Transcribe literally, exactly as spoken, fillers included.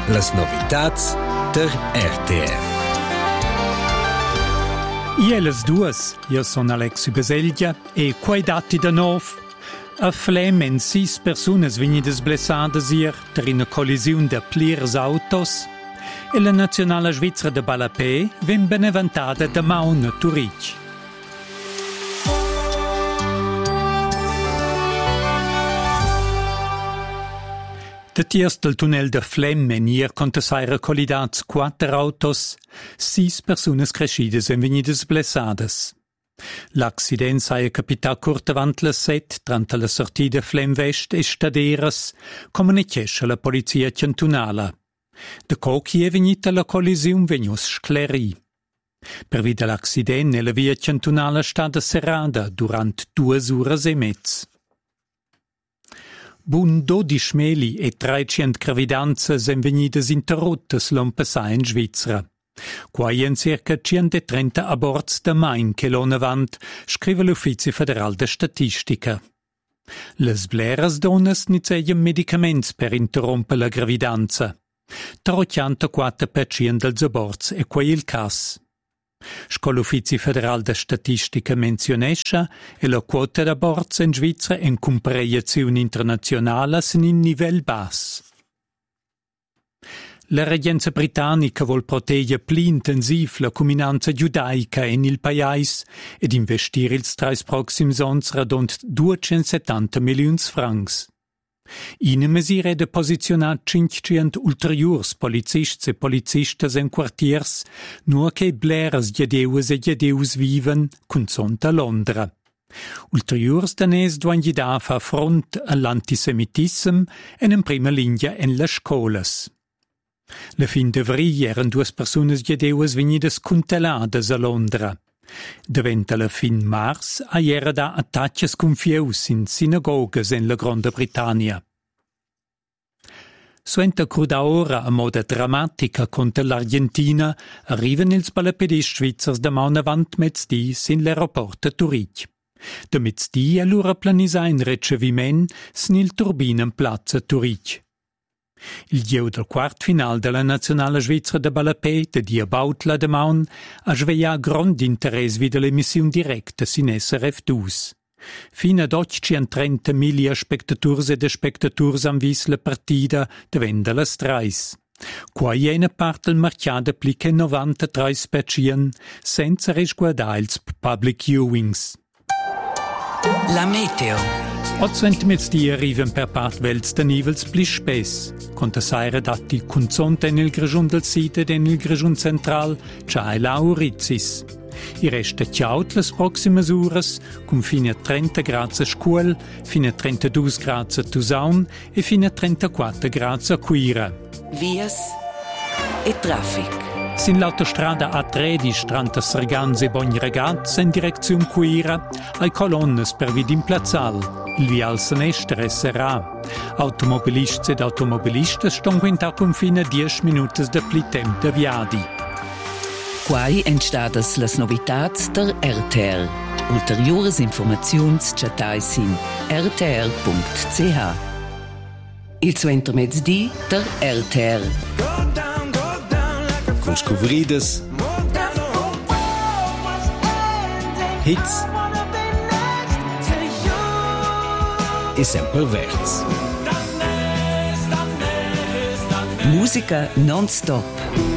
Las novitats der R T R. Ie las duas, io son Alex Beselgia e quai dati da nov. A Flem en sis persunas vegnidas blessadas ier ter ina collisiun de pliers autos e la nazionala svizra de Balapé ven beneventada da maun a Turic. Da tiers del tunnel de Flem en ier conta saira collidats quattro autos, sis persunas crescidas en vegnidas blessadas. L'accident saia capità curt avant las set, tranta la sortida Flem Vest e Staderas, comunichescha la polizia cantunala. Da co chi è vegnita la collisiun vegnius scleri. Per via l'accident e la via cantunala stada serrada durant duas uras e mezz. Bun dodici meli e trecient gravidanzas en vegnidas interrottas l'on passà in Svizra. Quai en circa centotrenta aborts da main che l'on avant, scrive l'Ufficio Federal de Statistica. Les bleras donnas nizegien medicaments per interrompere la gravidanza. trochantaquattro per cento dels aborts è quai il cas. Sco l'Ufficio Federal de Statistica menzionescha e la quota d'aborts in Svizra en comparazione internazionale sin in nivel bas. La regenza britannica vol protegger pli intensiv la comunanza giudaica in il pais ed investir ils trais proxims ons radont duecentosettanta miliuns francs. Ina mesira de posicionar cinquecento ulteriors policists e policistas en quartiers, nur che bleras giadeuas e giadeus viven, cun a Londra. Ulteriors danes duan gida fa front all'antisemitism en in prima linea en las scolas. La fin de vri eran duas persunas giadeuas venidas cunteladas a Londra. Daventa la fin mars a era da attacches confius in sinagogas en la Grande Britannia. Suenta cruda ora a moda dramatica contra l'Argentina arriven ils balapedis svizzers da maun avant mezzdi sin l'aeroport a Turic. Da mezzdi allura planisa in riceviment sin il turbinen plaz a Turic. Il gieu del quart final della nazionale svizzera de Balapé, de dia Bautla de Maun, ha sveia grond interès vid l'emissiun directa sin S R F due. Fino ad ottocentotrenta mila spectaturs ed spectaturs han vis la partida de venda las trais. Quai ena part del marciada pli che novantatré per cento senza risguardar ils public viewings. La meteo. Ozzvent mezzdi arriven per part velds da nivels pli spes, conta saira dati cunzonta en il grigiun del site ed en il grigiun central, cia e Laurizis. I resta ciaut las proximas uras, cum fine a trenta gradi a Scuol, fine a trentadue gradi a Tusaun e fine a trentaquattro gradi a Quira. Vias e traffic. Sin l'autostrada A tredici tra Sargans e Bogn-Ragaz in direzione Quira, ai colonnes per vid in Plazzal, il vial Sanester S R A. Automobilists ed automobilistas ston quinta con fine a dieci minuti da pli temp de viadi. Quai entstadas las novitats der R T R. Ulteriores informaziuns chatai sin r t r punct c h. Il suo intermezdi der R T R. Con scovridas, hits e sempre verts. Musica non-stop.